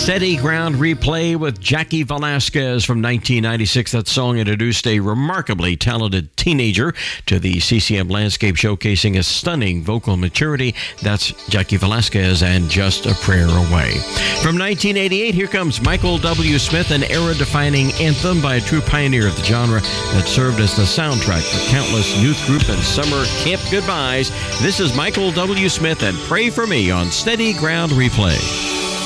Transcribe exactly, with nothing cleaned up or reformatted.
Steady Ground Replay with Jackie Velasquez from nineteen ninety-six. That song introduced a remarkably talented teenager to the C C M landscape, showcasing a stunning vocal maturity. That's Jackie Velasquez and Just a Prayer Away. From nineteen eighty-eight, here comes Michael W. Smith, an era-defining anthem by a true pioneer of the genre that served as the soundtrack for countless youth group and summer camp goodbyes. This is Michael W. Smith and Pray For Me on Steady Ground Replay.